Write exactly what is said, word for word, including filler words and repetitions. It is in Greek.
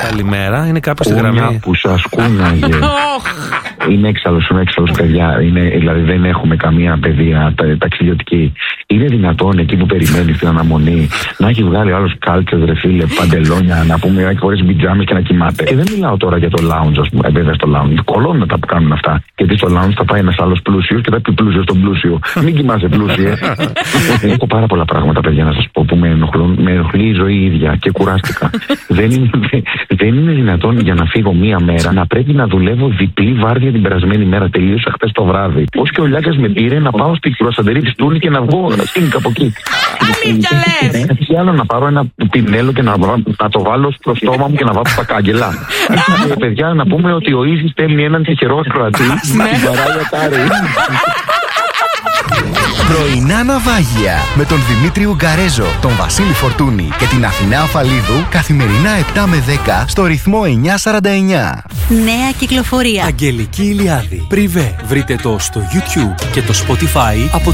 Καλημέρα, είναι κάποιος στη Κούνια γραμμή. που σας κούναγε. Είναι έξαλλος, είναι έξαλλος, παιδιά. Είναι, δηλαδή δεν έχουμε καμία παιδεία τα, ταξιδιωτική. Είναι δυνατόν εκεί που περιμένει την αναμονή να έχει βγάλει άλλος κάλτσες, ρε φίλε, παντελόνια, να πούμε, να έχει φορέσει μπιτζάμες και να κοιμάται. Και δεν μιλάω τώρα για το lounge, ας πούμε. Ε, βέβαια στο lounge. Κολώνουν τα που κάνουν αυτά. Γιατί στο lounge θα πάει ένας άλλος πλούσιος και θα πει πλούσιο στον πλούσιο. Μην κοιμάσαι πλούσιε. Έχω πάρα πολλά πράγματα, παιδιά, να σας πω που με ενοχλούν. Με ενοχλεί η ζωή ίδια και κουράστηκα. δεν, είναι, δεν είναι δυνατόν για να φύγω μία μέρα να πρέπει να δουλεύω διπλή βάρδια την περασμένη μέρα. Τελείωσα χθες το βράδυ. Πώς και ο Λιάκας με πήρε να πάω στην κρουασαντερή της Τούρνη και να βγω να στείλει από εκεί. Αλήθεια λες. Κάτι άλλο να πάρω ένα πινέλο και να, να το βάλω στο στόμα μου και να βάψω τα κάγκελα. Και παιδιά, να πούμε ότι ο Ίζης στέλνει έναν τυχερό ακροατή. Πρωινά ναυάγια με τον Δημήτρη Ουγκαρέζο, τον Βασίλη Φορτούνη και την Αθηνά Αφαλίδου καθημερινά επτά με δέκα στο ρυθμό εννιακόσια σαράντα εννιά. Νέα κυκλοφορία. Αγγελική Ηλιάδη. Πριβέ. Βρείτε το στο YouTube και το Spotify από